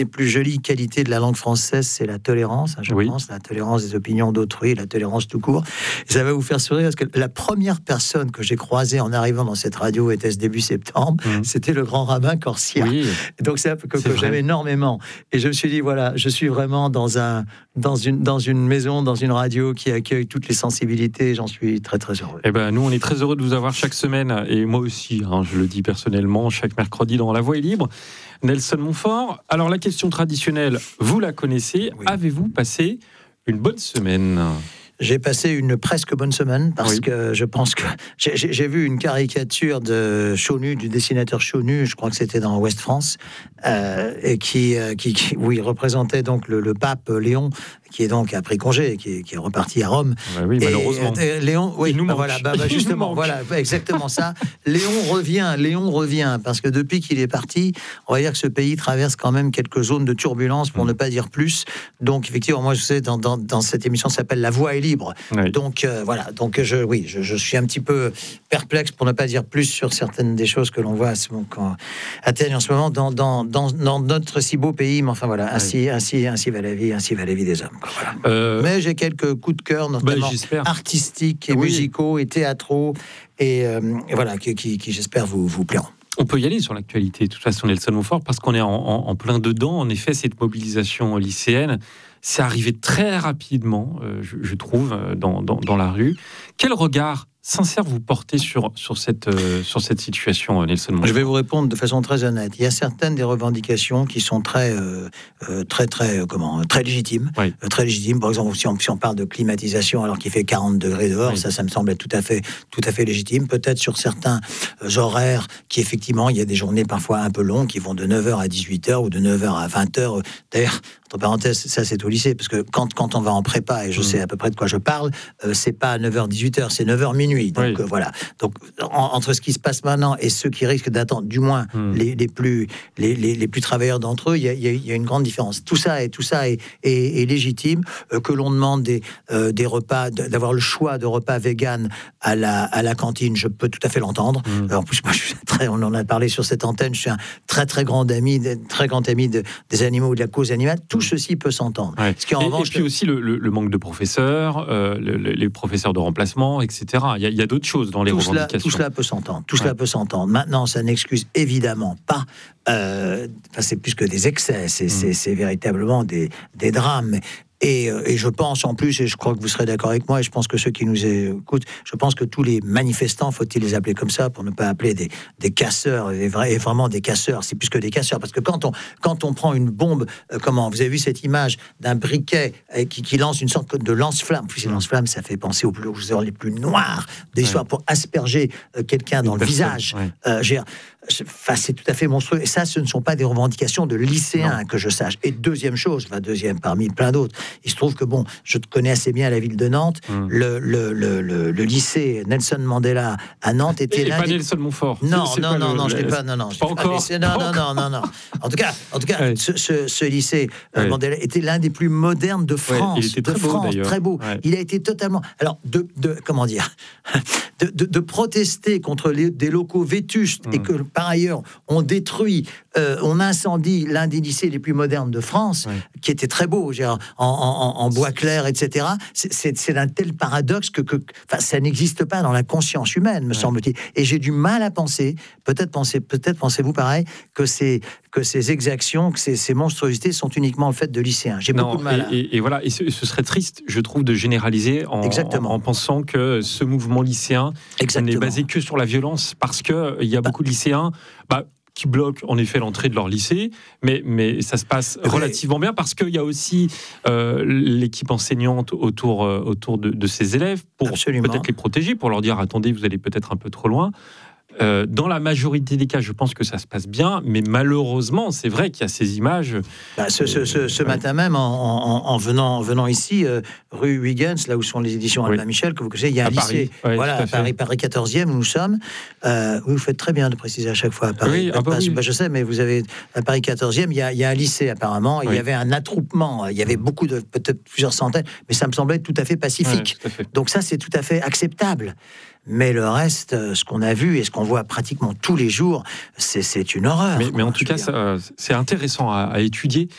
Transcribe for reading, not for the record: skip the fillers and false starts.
les plus jolies qualités de la langue française, c'est la tolérance, je pense, la tolérance des opinions d'autrui, la tolérance tout court. Et ça va vous faire sourire parce que la première personne que j'ai croisée en arrivant dans cette radio était ce début septembre, c'était le grand rabbin Corsia. Oui. Donc c'est que j'aime énormément. Et je me suis dit, voilà, je suis vraiment dans une maison, dans une radio qui accueille toutes les sensibilités. J'en suis très très heureux. Eh ben, nous, on est très heureux de vous avoir chaque semaine, et moi aussi, je le dis personnellement, chaque mercredi dans La Voix est libre. Nelson Montfort, alors la question traditionnelle, vous la connaissez. Oui. Avez-vous passé une bonne semaine ? J'ai passé une presque bonne semaine parce que je pense que j'ai vu une caricature de Chaunu, du dessinateur Chaunu, je crois que c'était dans Ouest France, et qui représentait donc le pape Léon, qui est donc a pris congé, qui est reparti à Rome. Oui, malheureusement. Léon, oui, justement, voilà, exactement ça. Léon revient, parce que depuis qu'il est parti, on va dire que ce pays traverse quand même quelques zones de turbulence, pour ne pas dire plus. Donc effectivement, moi je sais, dans cette émission, ça s'appelle La Voix est libre. Oui. Donc voilà, donc je suis un petit peu perplexe, pour ne pas dire plus, sur certaines des choses que l'on voit à Athènes en ce moment dans notre si beau pays. Mais enfin voilà, ainsi va la vie des hommes. Voilà. Mais j'ai quelques coups de cœur, notamment artistiques et musicaux et théâtraux, et voilà, qui j'espère vous plairont. On peut y aller sur l'actualité, de toute façon, Nelson Montfort, parce qu'on est en plein dedans. En effet, cette mobilisation lycéenne, c'est arrivé très rapidement, je trouve, dans la rue. Quel regard sincère vous portez sur cette situation, Nelson Montfort ? Je vais vous répondre de façon très honnête. Il y a certaines des revendications qui sont très légitimes. Oui. Très légitimes. Par exemple, si on parle de climatisation alors qu'il fait 40 degrés dehors, ça me semble être tout à fait légitime. Peut-être sur certains horaires qui, effectivement, il y a des journées parfois un peu longues qui vont de 9h à 18h ou de 9h à 20h. D'ailleurs, entre parenthèses, ça c'est au lycée, parce que quand on va en prépa, et je sais à peu près de quoi je parle, c'est pas 9h 18h, c'est 9h minuit. Donc voilà. Donc entre ce qui se passe maintenant et ceux qui risquent d'attendre, du moins les plus travailleurs d'entre eux, il y a une grande différence. Tout ça est légitime. Que l'on demande des repas, d'avoir le choix de repas vegan à la cantine, je peux tout à fait l'entendre. En plus, moi, on en a parlé sur cette antenne. Je suis un très très grand ami des animaux ou de la cause animale. Tout ceci peut s'entendre. Ouais. Et puis aussi le manque de professeurs, les professeurs de remplacement, etc. Il y a d'autres choses dans les revendications. Tout cela peut s'entendre. Cela peut s'entendre. Maintenant, ça n'excuse évidemment pas. C'est plus que des excès. C'est véritablement des drames. Et je pense en plus, et je crois que vous serez d'accord avec moi, et je pense que ceux qui nous écoutent, je pense que tous les manifestants, faut-il les appeler comme ça, pour ne pas appeler des casseurs, et vraiment des casseurs, c'est plus que des casseurs, parce que quand on prend une bombe, vous avez vu cette image d'un briquet qui lance une sorte de lance-flamme, plus lance-flamme, ça fait penser aux heures les plus noires de l'histoire, pour asperger quelqu'un dans le visage. C'est tout à fait monstrueux. Et ça, ce ne sont pas des revendications de lycéens, que je sache. Et deuxième parmi plein d'autres, il se trouve que je te connais assez bien à la ville de Nantes. Le lycée Nelson Mandela à Nantes était l'un des... Nelson Montfort. Non, je l'ai pas. Non, pas encore. Non. En tout cas, ce lycée Mandela était l'un des plus modernes de France. Il était très beau. Ouais. Il a été totalement. Alors, comment dire, de protester contre des locaux vétustes et que par ailleurs on détruit, on incendie l'un des lycées les plus modernes de France, qui était très beau, en bois clair, etc. C'est d'un tel paradoxe que ça n'existe pas dans la conscience humaine, me semble-t-il. Et j'ai du mal à penser, peut-être pensez-vous pareil, que ces exactions, que ces monstruosités sont uniquement le fait de lycéens. J'ai beaucoup de mal. Et voilà, et ce serait triste, je trouve, de généraliser en pensant que ce mouvement lycéen n'est basé que sur la violence, parce que il y a beaucoup de lycéens qui bloquent en effet l'entrée de leur lycée, mais ça se passe relativement bien, parce qu'il y a aussi l'équipe enseignante autour de ces élèves, pour peut-être les protéger, pour leur dire attendez, vous allez peut-être un peu trop loin. Dans la majorité des cas, je pense que ça se passe bien, mais malheureusement, c'est vrai qu'il y a ces images. Ce matin même, en venant ici, rue Huygens, là où sont les éditions Albin Michel, que vous connaissez, il y a un lycée, à Paris 14e, où nous sommes. Vous faites très bien de préciser à chaque fois à Paris. Je sais, mais vous avez à Paris 14e, il y a un lycée apparemment. Il y avait un attroupement, il y avait peut-être plusieurs centaines, mais ça me semblait tout à fait pacifique. Tout à fait. Donc ça, c'est tout à fait acceptable. Mais le reste, ce qu'on a vu et ce qu'on voit pratiquement tous les jours, c'est une horreur. Mais en tout cas, c'est intéressant à étudier.